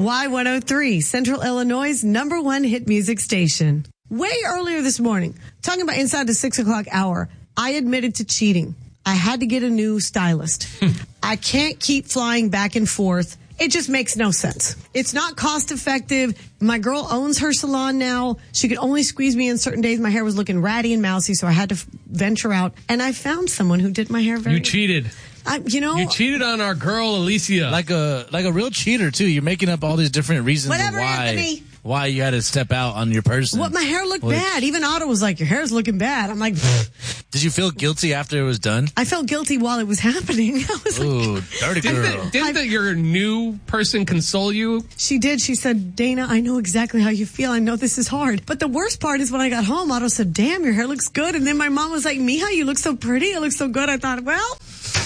Y103, Central Illinois' #1 hit music station. Way earlier this morning, talking about inside the 6 o'clock hour, I admitted to cheating. I had to get a new stylist. I can't keep flying back and forth. It just makes no sense. It's not cost effective. My girl owns her salon now. She could only squeeze me in certain days. My hair was looking ratty and mousy, so I had to venture out. And I found someone who did my hair very... You cheated. You cheated on our girl, Alicia. Like a real cheater, too. You're making up all these different reasons Whatever, Anthony. Why you had to step out on your person. What, my hair looked bad. Even Otto was like, your hair's looking bad. I'm like... Did you feel guilty after it was done? I felt guilty while it was happening. I was like... dirty girl. Didn't your new person console you? She did. She said, Dana, I know exactly how you feel. I know this is hard. But the worst part is when I got home, Otto said, damn, your hair looks good. And then my mom was like, Mija, you look so pretty. It looks so good. I thought, well...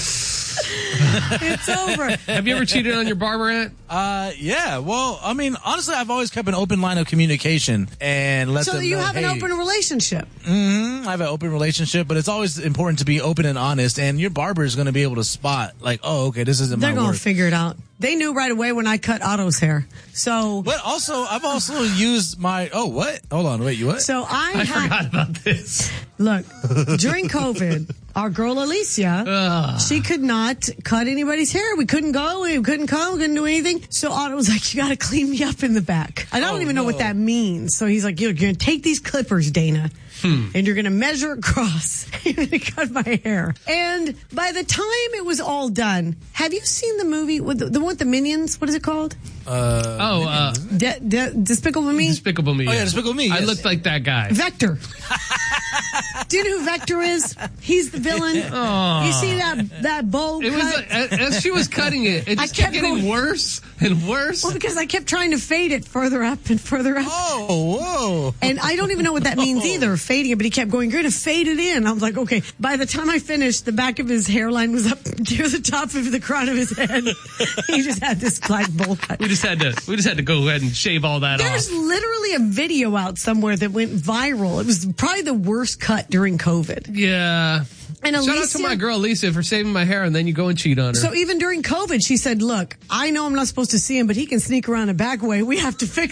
It's over. Have you ever cheated on your barber, Aunt? Yeah. Well, I mean, honestly, I've always kept an open line of communication and let them know. So you have an open relationship? Mm-hmm. I have an open relationship, but it's always important to be open and honest. And your barber is going to be able to spot, like, oh, okay, this isn't my work. They're going to figure it out. They knew right away when I cut Otto's hair. So, but also, I've also used my. Oh, what? Hold on, wait, you what? So I forgot about this. Look, during COVID, our girl Alicia, she could not cut anybody's hair. We couldn't go, we couldn't come, we couldn't do anything. So Otto was like, "You got to clean me up in the back." I don't even know what that means. So he's like, "You're going to take these clippers, Dana." And you're going to measure across. You're going to cut my hair. And by the time it was all done, have you seen the movie with the one with the Minions? What is it called? Despicable Me? Despicable Me. Oh, yeah, Despicable Me. I yes. looked like that guy. Vector. Do you know who Vector is? He's the villain. Oh. You see that bowl cut? Was as she was cutting it, it just kept getting worse and worse. Well, because I kept trying to fade it further up and further up. Oh, whoa. And I don't even know what that means either, fading it, but he kept going, you're going to fade it in. I was like, okay. By the time I finished, the back of his hairline was up to the top of the crown of his head. He just had this black bowl cut. We just had to go ahead and shave all that off. There's literally a video out somewhere that went viral. It was probably the worst cut during COVID. Yeah. And Shout out to my girl Lisa for saving my hair, and then you go and cheat on her. So even during COVID, she said, look, I know I'm not supposed to see him, but he can sneak around a back way. We have to fix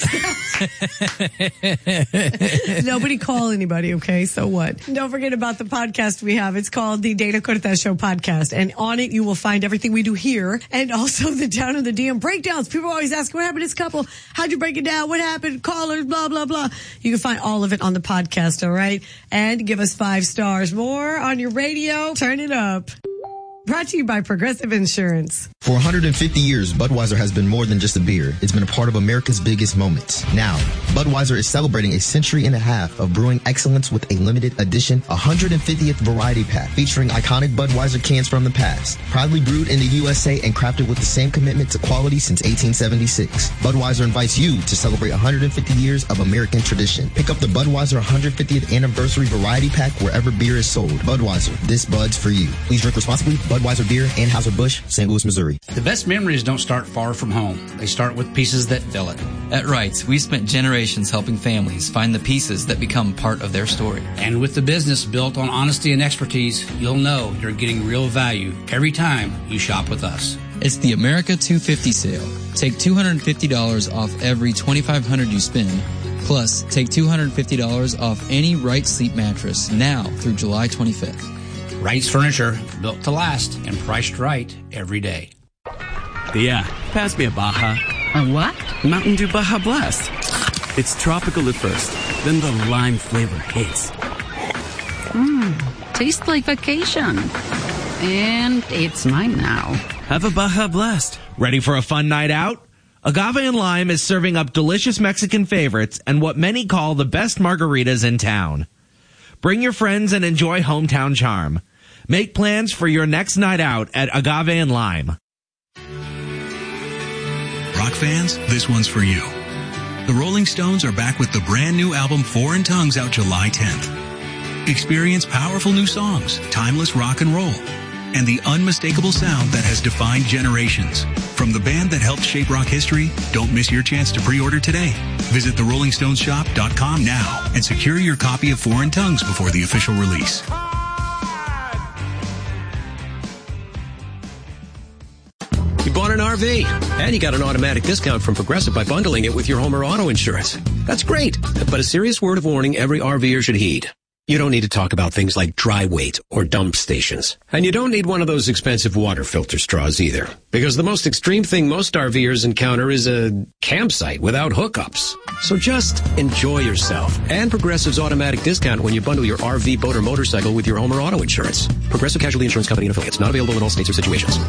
that. Nobody call anybody, okay? So what? Don't forget about the podcast we have. It's called the Dana Cortez Show Podcast. And on it, you will find everything we do here and also the Down in the DM breakdowns. People always ask, what happened to this couple? How'd you break it down? What happened? Callers, blah, blah, blah. You can find all of it on the podcast, all right? And give us 5 stars more on your radio. Turn it up. Brought to you by Progressive Insurance. For 150 years, Budweiser has been more than just a beer. It's been a part of America's biggest moments. Now, Budweiser is celebrating a century and a half of brewing excellence with a limited edition 150th variety pack featuring iconic Budweiser cans from the past. Proudly brewed in the USA and crafted with the same commitment to quality since 1876. Budweiser invites you to celebrate 150 years of American tradition. Pick up the Budweiser 150th Anniversary Variety Pack wherever beer is sold. Budweiser, this Bud's for you. Please drink responsibly. Budweiser Beer, Anheuser-Busch, St. Louis, Missouri. The best memories don't start far from home. They start with pieces that fill it. At Wrights, we spent generations helping families find the pieces that become part of their story. And with the business built on honesty and expertise, you'll know you're getting real value every time you shop with us. It's the America 250 sale. Take $250 off every $2,500 you spend. Plus, take $250 off any Wrights sleep mattress now through July 25th. Wrights Furniture, built to last and priced right every day. Yeah, pass me a Baja. A what? Mountain Dew Baja Blast. It's tropical at first, then the lime flavor hits. Tastes like vacation. And it's mine now. Have a Baja Blast. Ready for a fun night out? Agave and Lime is serving up delicious Mexican favorites and what many call the best margaritas in town. Bring your friends and enjoy hometown charm. Make plans for your next night out at Agave and Lime. Rock fans, this one's for you. The Rolling Stones are back with the brand new album Foreign Tongues out July 10th. Experience powerful new songs, timeless rock and roll, and the unmistakable sound that has defined generations. From the band that helped shape rock history, don't miss your chance to pre-order today. Visit therollingstoneshop.com now and secure your copy of Foreign Tongues before the official release. You bought an RV. And you got an automatic discount from Progressive by bundling it with your home or auto insurance. That's great. But a serious word of warning every RVer should heed. You don't need to talk about things like dry weight or dump stations. And you don't need one of those expensive water filter straws either. Because the most extreme thing most RVers encounter is a campsite without hookups. So just enjoy yourself. And Progressive's automatic discount when you bundle your RV, boat, or motorcycle with your home or auto insurance. Progressive Casualty Insurance Company and affiliates. Not available in all states or situations.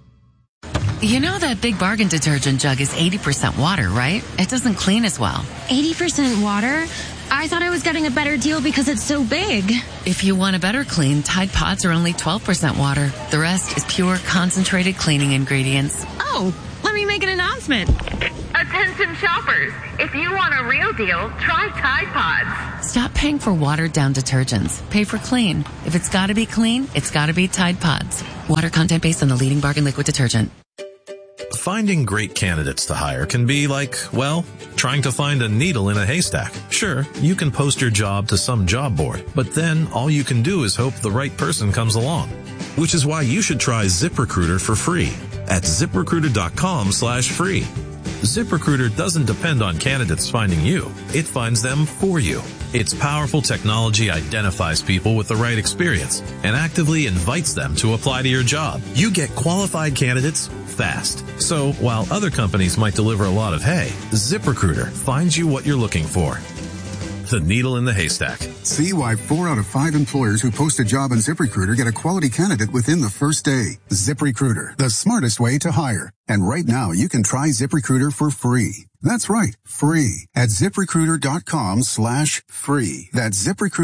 You know that Big Bargain detergent jug is 80% water, right? It doesn't clean as well. 80% water? I thought I was getting a better deal because it's so big. If you want a better clean, Tide Pods are only 12% water. The rest is pure, concentrated cleaning ingredients. Oh, let me make an announcement. Attention shoppers, if you want a real deal, try Tide Pods. Stop paying for watered-down detergents. Pay for clean. If it's gotta be clean, it's gotta be Tide Pods. Water content based on the leading bargain liquid detergent. Finding great candidates to hire can be like, well, trying to find a needle in a haystack. Sure, you can post your job to some job board, but then all you can do is hope the right person comes along. Which is why you should try ZipRecruiter for free at ZipRecruiter.com/free. ZipRecruiter doesn't depend on candidates finding you. It finds them for you. Its powerful technology identifies people with the right experience and actively invites them to apply to your job. You get qualified candidates fast. So while other companies might deliver a lot of hay, ZipRecruiter finds you what you're looking for. The needle in the haystack. See why 4 out of 5 employers who post a job on ZipRecruiter get a quality candidate within the first day. ZipRecruiter, the smartest way to hire. And right now, you can try ZipRecruiter for free. That's right, free at ZipRecruiter.com/free. That's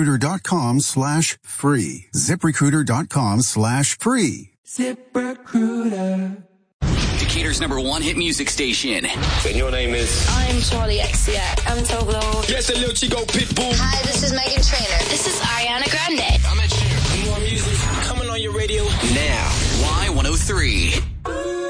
ZipRecruiter.com/free. ZipRecruiter.com/free. ZipRecruiter. Decatur's #1 hit music station. And your name is? I'm Charlie XCX. I'm Toglo. Yes, the Lil Chico Pitbull. Hi, this is Megan Trainor. This is Ariana Grande. I'm Ed Sheeran. More music coming on your radio now. Y103.